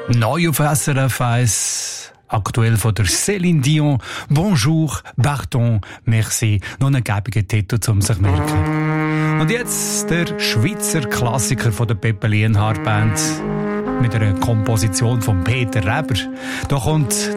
Neu auf SRF 1, aktuell von der Céline Dion. Bonjour, pardon, merci. Noch ein gäbiger Titel, um sich zu merken. Und jetzt der Schweizer Klassiker von der Peppe Lienhardt Band mit einer Komposition von Peter Reber. Da kommt